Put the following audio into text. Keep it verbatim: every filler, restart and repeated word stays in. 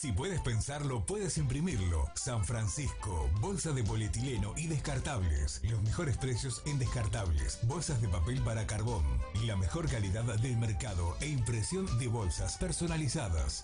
Si puedes pensarlo, puedes imprimirlo. San Francisco, bolsa de polietileno y descartables. Los mejores precios en descartables, bolsas de papel para carbón y la mejor calidad del mercado e impresión de bolsas personalizadas.